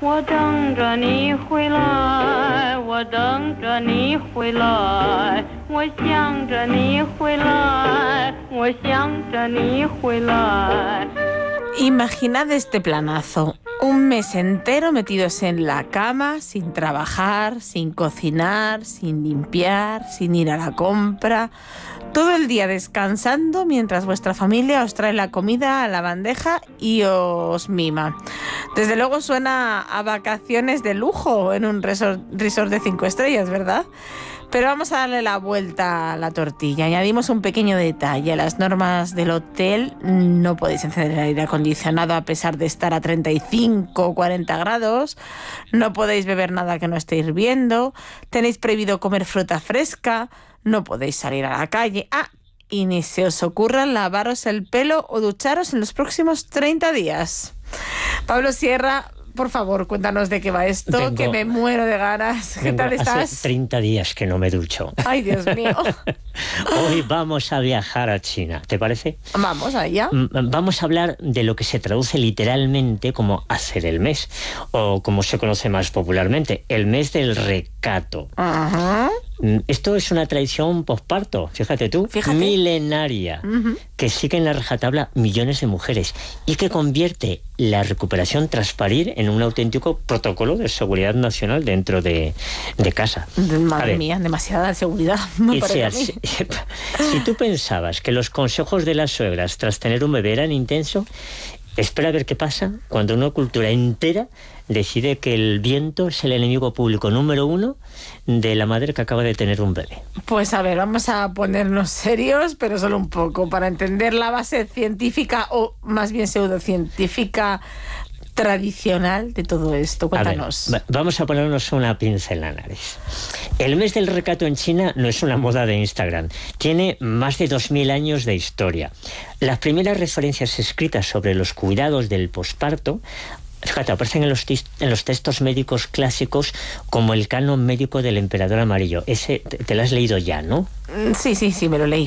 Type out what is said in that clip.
我等着你回来，我等着你回来，我想着你回来，我想着你回来。 Imaginad este planazo, un mes entero metidos en la cama, sin trabajar, sin cocinar, sin limpiar, sin ir a la compra, todo el día descansando mientras vuestra familia os trae la comida a la bandeja y os mima. Desde luego suena a vacaciones de lujo en un resort de 5 estrellas, ¿verdad? Pero vamos a darle la vuelta a la tortilla. Añadimos un pequeño detalle. Las normas del hotel: no podéis encender el aire acondicionado a pesar de estar a 35 o 40 grados. No podéis beber nada que no esté hirviendo. Tenéis prohibido comer fruta fresca. No podéis salir a la calle. Y ni se os ocurra lavaros el pelo o ducharos en los próximos 30 días. Pablo Sierra, por favor, cuéntanos de qué va esto, que me muero de ganas. ¿Qué tal estás? Hace 30 días que no me ducho. Ay, Dios mío. Hoy vamos a viajar a China, ¿te parece? Vamos allá. Vamos a hablar de lo que se traduce literalmente como hacer el mes, o como se conoce más popularmente, el mes del recato. Ajá. Esto es una tradición posparto, fíjate tú, milenaria, que sigue en la rajatabla millones de mujeres y que convierte la recuperación tras parir en un auténtico protocolo de seguridad nacional dentro de casa. Madre mía, demasiada seguridad. Si tú pensabas que los consejos de las suegras tras tener un bebé eran intensos, espera a ver qué pasa cuando una cultura entera decide que el viento es el enemigo público número 1 de la madre que acaba de tener un bebé. Pues a ver, vamos a ponernos serios, pero solo un poco, para entender la base científica, o más bien pseudocientífica, tradicional de todo esto. Cuéntanos. A ver, vamos a ponernos una pincel en la nariz. El mes del recato en China no es una moda de Instagram. Tiene más de 2000 años de historia. Las primeras referencias escritas sobre los cuidados del posparto, fíjate, aparecen en los textos médicos clásicos como el canon médico del emperador amarillo. Ese te lo has leído ya, ¿no? Sí, me lo leí.